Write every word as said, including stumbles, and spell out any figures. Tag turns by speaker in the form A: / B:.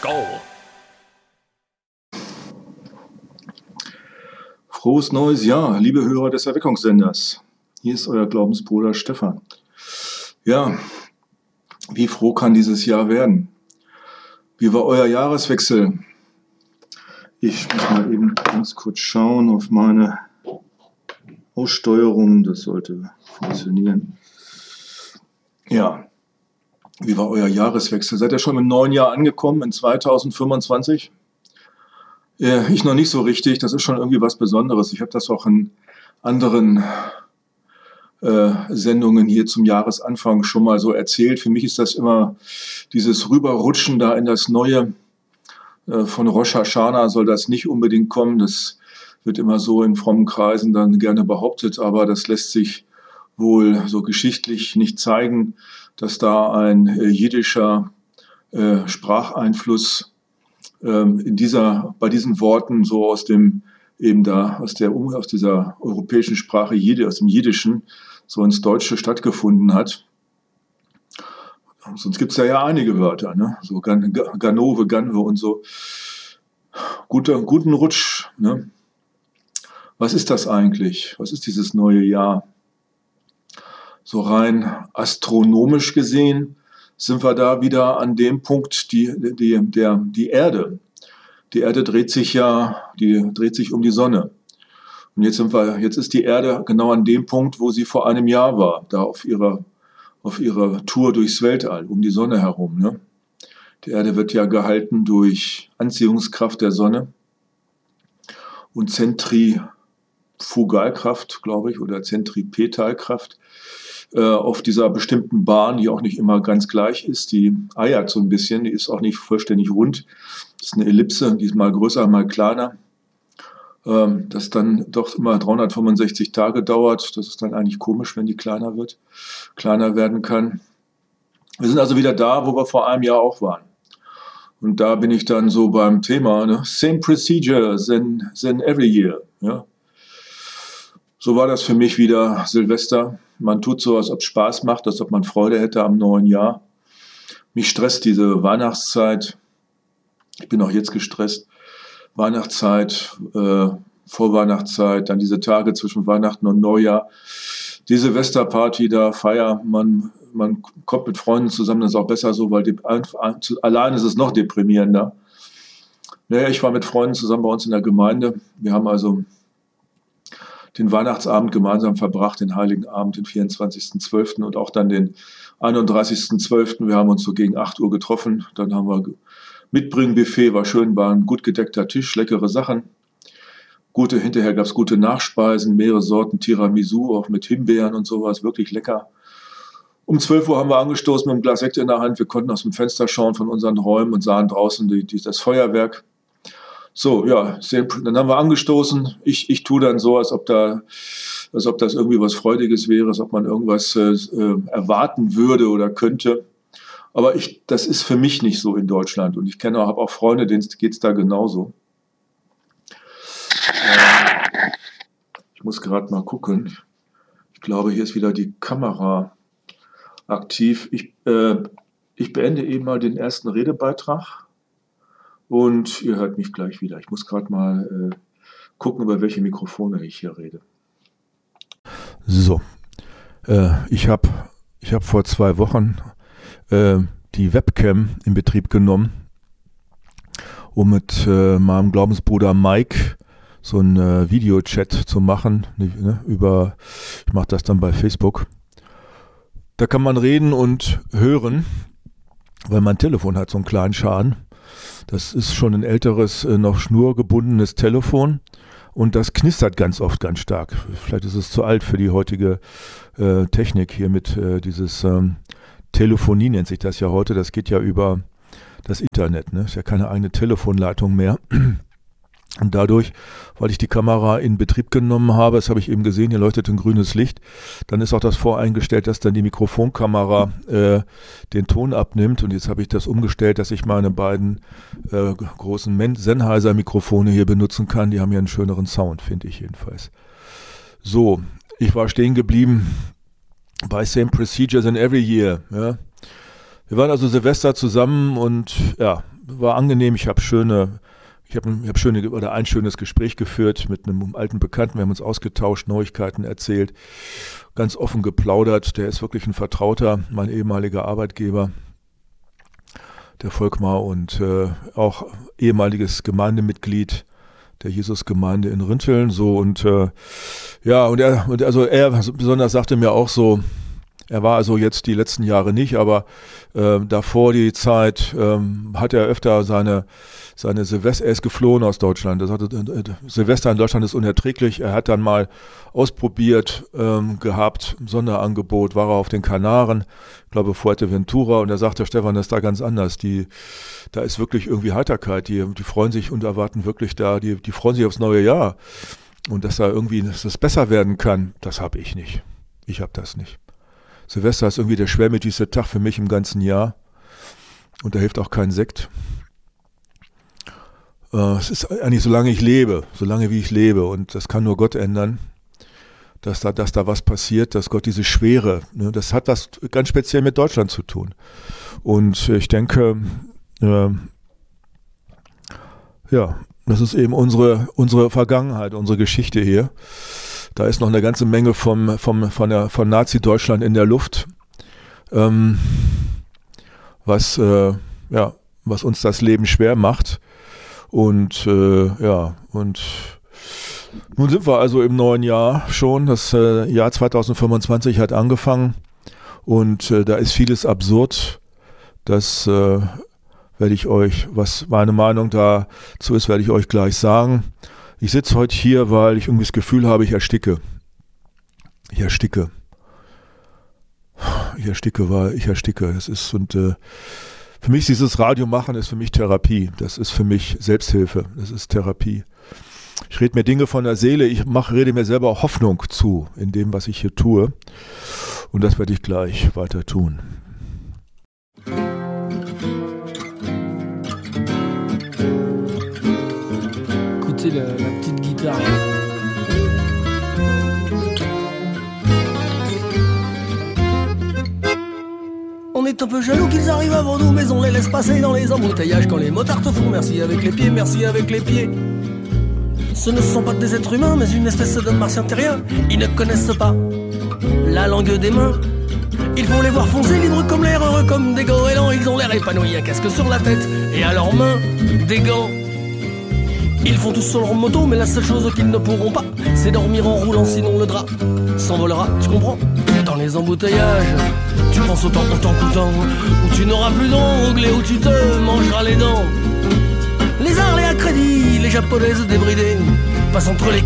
A: go!
B: Frohes neues Jahr, liebe Hörer des Erweckungssenders. Hier ist euer Glaubensbruder Stefan. Ja, wie froh kann dieses Jahr werden? Wie war euer Jahreswechsel? Ich muss mal eben ganz kurz schauen auf meine Aussteuerung. Das sollte funktionieren. Ja, wie war euer Jahreswechsel? Seid ihr schon im neuen Jahr angekommen, in zweitausendfünfundzwanzig? Äh, ich noch nicht so richtig. Das ist schon irgendwie was Besonderes. Ich habe das auch in anderen äh, Sendungen hier zum Jahresanfang schon mal so erzählt. Für mich ist das immer dieses Rüberrutschen da in das Neue. Äh, von Rosh Hashanah soll das nicht unbedingt kommen. Das wird immer so in frommen Kreisen dann gerne behauptet, aber das lässt sich wohl so geschichtlich nicht zeigen, dass da ein äh, jiddischer äh, Spracheinfluss ähm, in dieser, bei diesen Worten so aus dem eben da aus der aus dieser europäischen Sprache Jiddisch, aus dem Jiddischen so ins Deutsche stattgefunden hat. Sonst gibt es ja, ja einige Wörter, ne? So Gan, Ganove, Ganve und so. Guter, guten Rutsch, ne? Was ist das eigentlich? Was ist dieses neue Jahr? So rein astronomisch gesehen sind wir da wieder an dem Punkt, die, die, der, die Erde. Die Erde dreht sich ja, die dreht sich um die Sonne. Und jetzt sind wir, jetzt ist die Erde genau an dem Punkt, wo sie vor einem Jahr war, da auf ihrer, auf ihrer Tour durchs Weltall, um die Sonne herum, ne? Die Erde wird ja gehalten durch Anziehungskraft der Sonne und Zentrifugalkraft, glaube ich, oder Zentripetalkraft äh, auf dieser bestimmten Bahn, die auch nicht immer ganz gleich ist. Die eiert so ein bisschen, die ist auch nicht vollständig rund. Das ist eine Ellipse, die ist mal größer, mal kleiner. Ähm, das dann doch immer dreihundertfünfundsechzig Tage dauert. Das ist dann eigentlich komisch, wenn die kleiner wird, kleiner werden kann. Wir sind also wieder da, wo wir vor einem Jahr auch waren. Und da bin ich dann so beim Thema, ne? Same procedure than, than every year. Ja? So war das für mich wieder Silvester. Man tut so, als ob es Spaß macht, als ob man Freude hätte am neuen Jahr. Mich stresst diese Weihnachtszeit. Ich bin auch jetzt gestresst. Weihnachtszeit, äh, Vorweihnachtszeit, dann diese Tage zwischen Weihnachten und Neujahr. Die Silvesterparty da, Feier, man, man kommt mit Freunden zusammen, das ist auch besser so, weil die, allein ist es noch deprimierender. Naja, ich war mit Freunden zusammen bei uns in der Gemeinde. Wir haben also den Weihnachtsabend gemeinsam verbracht, den Heiligen Abend, den vierundzwanzigsten zwölften und auch dann den einunddreißigsten zwölften Wir haben uns so gegen acht Uhr getroffen. Dann haben wir Mitbringbuffet, war schön, war ein gut gedeckter Tisch, leckere Sachen. Gute, hinterher gab es gute Nachspeisen, mehrere Sorten Tiramisu, auch mit Himbeeren und sowas, wirklich lecker. Um zwölf Uhr haben wir angestoßen mit einem Glas Sekt in der Hand. Wir konnten aus dem Fenster schauen von unseren Räumen und sahen draußen die, die, das Feuerwerk. So, ja, dann haben wir angestoßen. Ich, ich tue dann so, als ob da, als ob das irgendwie was Freudiges wäre, als ob man irgendwas äh, erwarten würde oder könnte. Aber ich, das ist für mich nicht so in Deutschland. Und ich kenne auch, habe auch Freunde, denen geht es da genauso. Äh, ich muss gerade mal gucken. Ich glaube, hier ist wieder die Kamera aktiv. Ich, äh, ich beende eben mal den ersten Redebeitrag. Und ihr hört mich gleich wieder. Ich muss gerade mal äh, gucken, über welche Mikrofone ich hier rede.
C: So, äh, ich habe ich hab vor zwei Wochen äh, die Webcam in Betrieb genommen, um mit äh, meinem Glaubensbruder Mike so einen äh, Videochat zu machen. Ne, über, ich mache das dann bei Facebook. Da kann man reden und hören, weil mein Telefon hat so einen kleinen Schaden. Das ist schon ein älteres, noch schnurgebundenes Telefon und das knistert ganz oft ganz stark. Vielleicht ist es zu alt für die heutige äh, Technik hier mit äh, dieses ähm, Telefonie nennt sich das ja heute. Das geht ja über das Internet, ne? Ist ja keine eigene Telefonleitung mehr. Und dadurch, weil ich die Kamera in Betrieb genommen habe, das habe ich eben gesehen, hier leuchtet ein grünes Licht, dann ist auch das voreingestellt, dass dann die Mikrofonkamera äh, den Ton abnimmt. Und jetzt habe ich das umgestellt, dass ich meine beiden äh, großen Sennheiser Mikrofone hier benutzen kann. Die haben ja einen schöneren Sound, finde ich jedenfalls. So, ich war stehen geblieben bei Same Procedures in Every Year. Ja. Wir waren also Silvester zusammen und ja, war angenehm. Ich habe schöne, ich habe ich hab schöne oder ein schönes Gespräch geführt mit einem alten Bekannten. Wir haben uns ausgetauscht, Neuigkeiten erzählt, ganz offen geplaudert. Der ist wirklich ein Vertrauter, mein ehemaliger Arbeitgeber, der Volkmar, und äh, auch ehemaliges Gemeindemitglied der Jesusgemeinde in Rinteln. So und äh, ja und er und also er besonders sagte mir auch so. Er war also jetzt die letzten Jahre nicht, aber äh, davor die Zeit ähm, hat er öfter seine, seine Silvester, er ist geflohen aus Deutschland. Er sagte, äh, Silvester in Deutschland ist unerträglich. Er hat dann mal ausprobiert ähm, gehabt, ein Sonderangebot, war er auf den Kanaren, ich glaube Fuerteventura, und er sagte, Stefan, das ist da ganz anders. Die, da ist wirklich irgendwie Heiterkeit. Die, die freuen sich und erwarten wirklich da, die, die freuen sich aufs neue Jahr. Und dass da irgendwie dass das besser werden kann, das habe ich nicht. Ich habe das nicht. Silvester ist irgendwie der schwermütigste Tag für mich im ganzen Jahr. Und da hilft auch kein Sekt. Äh, es ist eigentlich, solange ich lebe, solange wie ich lebe, und das kann nur Gott ändern, dass da, dass da was passiert, dass Gott diese Schwere, ne, das hat was ganz speziell mit Deutschland zu tun. Und ich denke, äh, ja, das ist eben unsere, unsere Vergangenheit, unsere Geschichte hier. Da ist noch eine ganze Menge vom, vom, von, der, von Nazi-Deutschland in der Luft, ähm, was, äh, ja, was uns das Leben schwer macht. Und äh, ja, und nun sind wir also im neuen Jahr schon. Das äh, Jahr zwanzig fünfundzwanzig hat angefangen und äh, da ist vieles absurd. Das äh, werde ich euch, was meine Meinung dazu ist, werde ich euch gleich sagen. Ich sitze heute hier, weil ich irgendwie das Gefühl habe, ich ersticke. Ich ersticke. Ich ersticke, weil ich ersticke. Es ist und äh, für mich dieses Radio machen ist für mich Therapie. Das ist für mich Selbsthilfe. Das ist Therapie. Ich rede mir Dinge von der Seele. Ich mache, rede mir selber auch Hoffnung zu in dem, was ich hier tue. Und das werde ich gleich weiter tun.
A: La, la petite guitare. On est un peu jaloux qu'ils arrivent avant nous, mais on les laisse passer dans les embouteillages quand les motards te font merci avec les pieds, merci avec les pieds. Ce ne sont pas des êtres humains, mais une espèce de martiens terriens. Ils ne connaissent pas la langue des mains. Il faut les voir foncer, libres comme l'air, heureux comme des goélands. Ils ont l'air épanouis, un casque sur la tête et à leurs mains des gants. Ils font tous sur leur moto, mais la seule chose qu'ils ne pourront pas, c'est dormir en roulant, sinon le drap s'envolera, tu comprends? Dans les embouteillages, tu penses autant en t'en où tu n'auras plus d'ongles et où tu te mangeras les dents. Les Harley à crédit, les japonaises débridées, passent entre les